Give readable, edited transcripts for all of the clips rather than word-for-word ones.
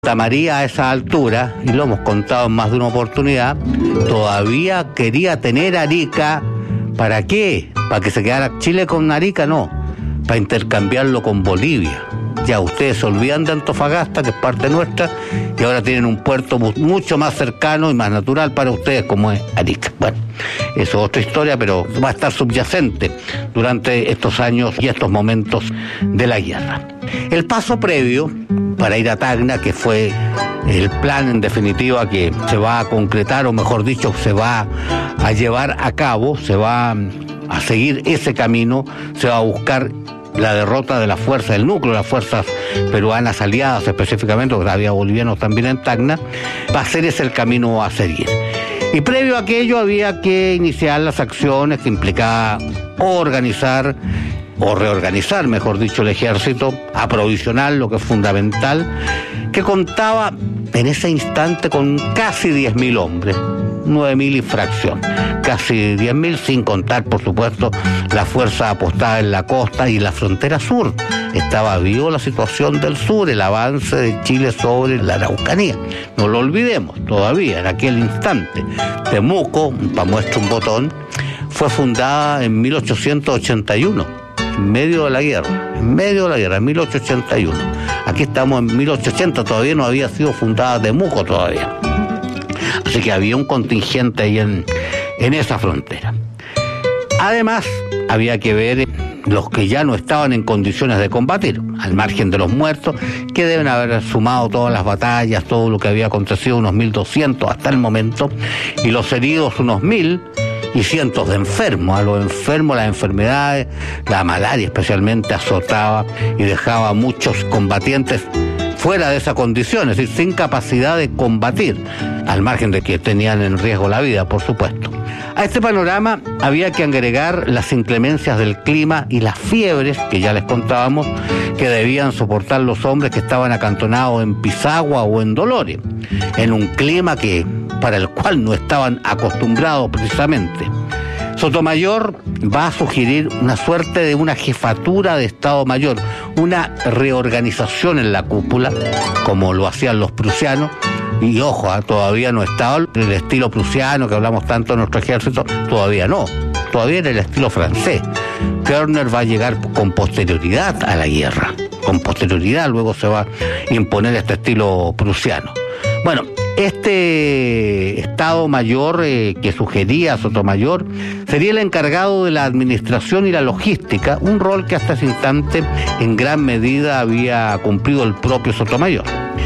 Santa María a esa altura, y lo hemos contado en más de una oportunidad, todavía quería tener Arica. ¿Para qué? ¿Para que se quedara Chile con Arica? No, para intercambiarlo con Bolivia. Ya ustedes se olvidan de Antofagasta, que es parte nuestra, y ahora tienen un puerto mucho más cercano y más natural para ustedes, como es Arica. Bueno, eso es otra historia, pero va a estar subyacente durante estos años y estos momentos de la guerra. El paso previo para ir a Tacna, que fue el plan en definitiva que se va a concretar, o mejor dicho, se va a llevar a cabo, se va a seguir ese camino, se va a buscar la derrota de la fuerza, del núcleo de las fuerzas peruanas aliadas específicamente, porque había bolivianos también en Tacna. Va a ser ese el camino a seguir. Y previo a aquello había que iniciar las acciones que implicaba organizar o reorganizar, mejor dicho, el ejército, aprovisionar lo que es fundamental, que contaba en ese instante con casi 10.000 hombres, 9.000 y fracción, casi 10.000, sin contar, por supuesto, la fuerza apostada en la costa y la frontera sur. Estaba vivo la situación del sur, el avance de Chile sobre la Araucanía. No lo olvidemos, todavía en aquel instante. Temuco, para muestra un botón, fue fundada en 1881. En medio de la guerra, en 1881. Aquí estamos en 1880, todavía no había sido fundada Temuco todavía. Así que había un contingente ahí en esa frontera. Además, había que ver los que ya no estaban en condiciones de combatir, al margen de los muertos, que deben haber sumado todas las batallas, todo lo que había acontecido, unos 1.200 hasta el momento, y los heridos unos 1.000, y cientos de enfermos. A los enfermos, las enfermedades, la malaria especialmente, azotaba y dejaba a muchos combatientes fuera de esa condición, es decir, sin capacidad de combatir, al margen de que tenían en riesgo la vida, por supuesto. A este panorama había que agregar las inclemencias del clima y las fiebres, que ya les contábamos, que debían soportar los hombres que estaban acantonados en Pisagua o en Dolores, en un clima para el cual no estaban acostumbrados precisamente. Sotomayor va a sugerir una suerte de una jefatura de Estado Mayor, una reorganización en la cúpula, como lo hacían los prusianos, y ojo, todavía no estaba el estilo prusiano que hablamos tanto de nuestro ejército, todavía no, todavía era el estilo francés. Körner va a llegar con posterioridad a la guerra, con posterioridad luego se va a imponer este estilo prusiano. Bueno, este Estado Mayor que sugería Sotomayor sería el encargado de la administración y la logística, un rol que hasta ese instante en gran medida había cumplido el propio Sotomayor.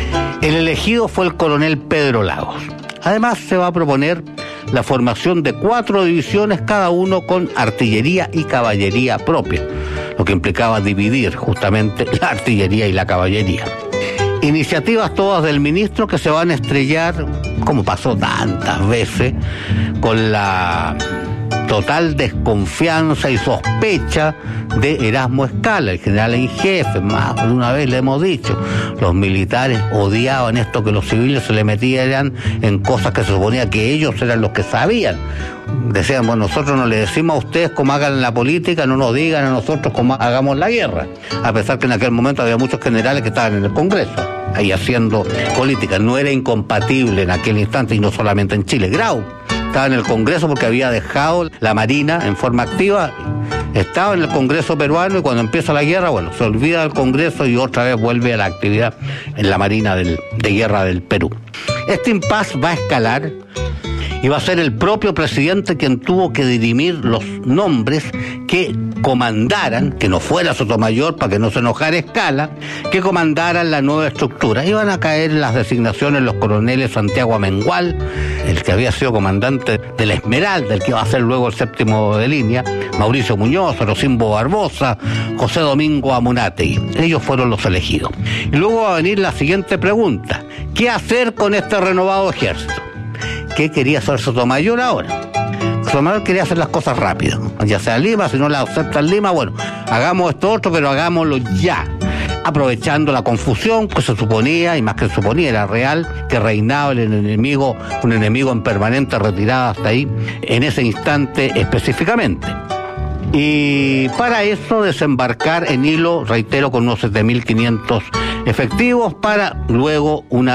El elegido fue el coronel Pedro Lagos. Además se va a proponer la formación de 4 divisiones, cada uno con artillería y caballería propia, lo que implicaba dividir justamente la artillería y la caballería. Iniciativas todas del ministro que se van a estrellar, como pasó tantas veces, con la total desconfianza y sospecha de Erasmo Escala, el general en jefe. Más de una vez le hemos dicho, los militares odiaban esto, que los civiles se le metieran en cosas que se suponía que ellos eran los que sabían. Decían, bueno, nosotros no le decimos a ustedes cómo hagan la política, no nos digan a nosotros cómo hagamos la guerra, a pesar que en aquel momento había muchos generales que estaban en el Congreso ahí haciendo política. No era incompatible en aquel instante, y no solamente en Chile. Grau estaba en el Congreso porque había dejado la Marina en forma activa, estaba en el Congreso peruano, y cuando empieza la guerra, bueno, se olvida del Congreso y otra vez vuelve a la actividad en la Marina de guerra del Perú. Este impasse va a escalar y va a ser el propio presidente quien tuvo que dirimir los nombres que comandaran, que no fuera Sotomayor para que no se enojara Escala, que comandaran la nueva estructura. Iban a caer en las designaciones los coroneles Santiago Amengual, el que había sido comandante de la Esmeralda, el que va a ser luego el 7º de línea, Mauricio Muñoz, Rosimbo Barbosa, José Domingo Amunátegui. Ellos fueron los elegidos. Y luego va a venir la siguiente pregunta: ¿qué hacer con este renovado ejército? ¿Qué quería hacer Sotomayor ahora? Sotomayor quería hacer las cosas rápido, ya sea Lima, si no la acepta Lima, bueno, hagamos esto otro, pero hagámoslo ya, aprovechando la confusión que se suponía, y más que se suponía, era real, que reinaba un enemigo en permanente retirada hasta ahí, en ese instante específicamente. y para eso desembarcar en Hilo, reitero, con unos 7.500 efectivos para luego una